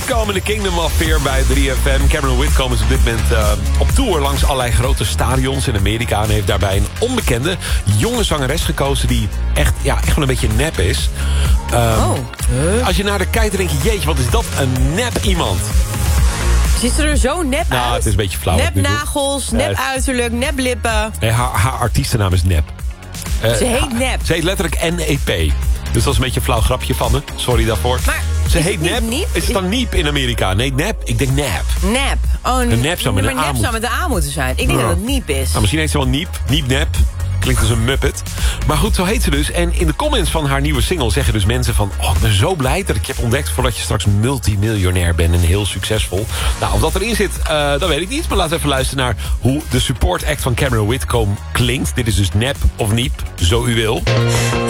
Whitcomb en de Kingdom of Fear bij 3FM. Cameron Whitcomb is op dit moment op tour langs allerlei grote stadions in Amerika... en heeft daarbij een onbekende jonge zangeres gekozen... die echt wel een beetje nep is. Als je naar de kijkt, denk je... jeetje, wat is dat een nep iemand. Ziet ze er zo nep uit? Nou, het is een beetje flauw. Nep nagels, nep uiterlijk, nep lippen. Nee, haar artiestennaam is Nep. Ze heet Nep. Ze heet letterlijk NEP. Dus dat is een beetje een flauw grapje van me. Sorry daarvoor. Maar ze heet Nep. Niep? Is het dan Niep in Amerika? Nee, Nep. Ik denk Nep. Nep. Oh, een Nep zou met een A zou met een A moeten zijn. Ik denk dat het Niep is. Nou, misschien heet ze wel Niep. Niep Nep. Klinkt als een muppet. Maar goed, zo heet ze dus. En in de comments van haar nieuwe single zeggen dus mensen van... oh, ik ben zo blij dat ik je heb ontdekt... voordat je straks multimiljonair bent en heel succesvol. Nou, of dat erin zit, dat weet ik niet. Maar laten we even luisteren naar hoe de support act van Cameron Whitcomb klinkt. Dit is dus Nep of Niep, zo u wil.